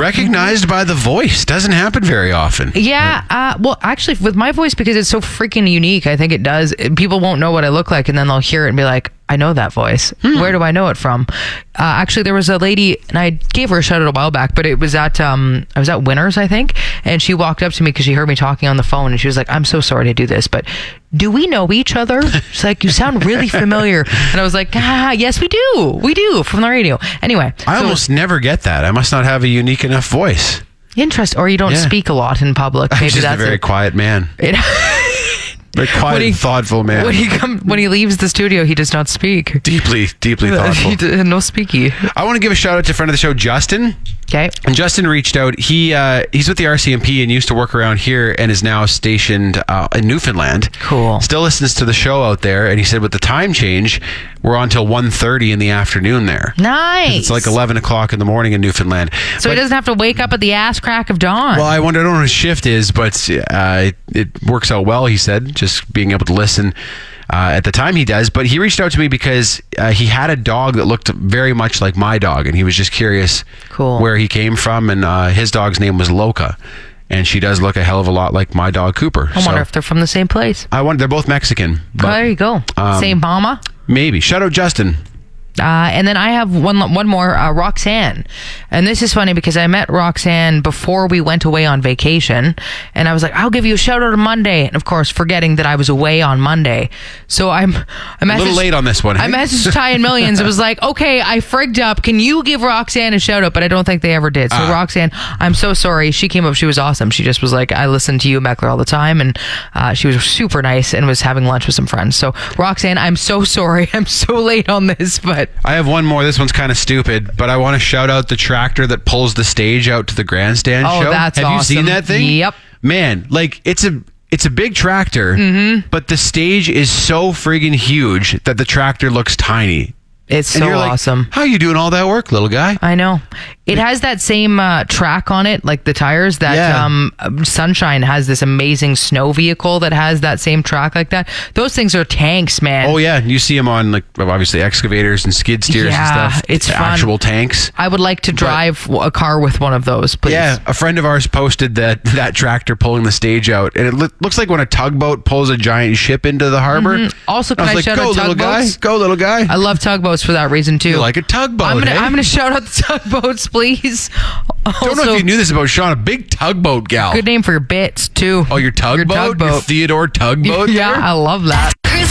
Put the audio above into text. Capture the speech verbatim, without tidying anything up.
Recognized by the voice. Doesn't happen very often. Yeah. Uh, well, actually, with my voice, because it's so freaking unique, I think it does. People won't know what I look like, and then they'll hear it and be like, I know that voice. Hmm. Where do I know it from? Uh, actually, there was a lady, and I gave her a shout out a while back, but it was at, um, I was at Winners, I think, and she walked up to me because she heard me talking on the phone, and she was like, I'm so sorry to do this, but do we know each other? She's like, you sound really familiar. And I was like, ah, yes, we do. We do, from the radio. Anyway. I so, almost never get that. I must not have a unique enough voice. Interest, or you don't yeah. speak a lot in public. Maybe I'm just that's a very it. quiet man. It Very quiet he, and thoughtful man. When he come, when he leaves the studio, he does not speak. Deeply, deeply thoughtful. He d- no speaky. I want to give a shout out to a friend of the show, Justin. Okay. And Justin reached out. He uh, he's with the R C M P and used to work around here and is now stationed uh, in Newfoundland. Cool. Still listens to the show out there. And he said with the time change, we're on till one thirty in the afternoon there. Nice. It's like eleven o'clock in the morning in Newfoundland. So but, he doesn't have to wake up at the ass crack of dawn. Well, I wonder, I don't know what his shift is, but uh, it, it works out well, he said, just being able to listen uh, at the time he does. But he reached out to me because uh, he had a dog that looked very much like my dog, and he was just curious cool. where he came from, and uh, his dog's name was Loca. And she does look a hell of a lot like my dog, Cooper. I wonder so, if they're from the same place. I wonder, they're both Mexican. But, oh, there you go. Um, same mama? Maybe. Shout out Justin. Uh, and then I have one one more, uh, Roxanne. And this is funny because I met Roxanne before we went away on vacation. And I was like, I'll give you a shout out on Monday. And of course, forgetting that I was away on Monday. So I'm I messaged, a little late on this one. Hey? I messaged Ty and Millions. It was like, okay, I frigged up. Can you give Roxanne a shout out? But I don't think they ever did. So uh, Roxanne, I'm so sorry. She came up. She was awesome. She just was like, I listen to you, Meckler, all the time. And uh, she was super nice and was having lunch with some friends. So Roxanne, I'm so sorry. I'm so late on this, but I have one more. This one's kind of stupid, but I want to shout out the tractor that pulls the stage out to the grandstand oh, show. That's have awesome. you seen that thing? Yep. Man, like it's a it's a big tractor, mm-hmm. but the stage is so friggin' huge that the tractor looks tiny. It's and so you're like, awesome. How are you doing all that work, little guy? I know. It has that same uh, track on it, like the tires, that yeah. um, Sunshine has this amazing snow vehicle that has that same track like that. Those things are tanks, man. Oh, yeah. You see them on, like, obviously, excavators and skid steers yeah, and stuff. It's fun. Actual tanks. I would like to drive but, a car with one of those, please. Yeah. A friend of ours posted that that tractor pulling the stage out, and it lo- looks like when a tugboat pulls a giant ship into the harbor. Mm-hmm. Also, can I, I, was shout like, out Go, little tugboats? guy. Go, little guy. I love tugboats for that reason, too. You like a tugboat, I'm gonna, eh? I'm going to shout out the tugboats, please. Also, don't know if you knew this about Sean, a big tugboat gal. Good name for your bits, too. Oh, your tugboat? Your tugboat. Your Theodore tugboat? Yeah, there? I love that.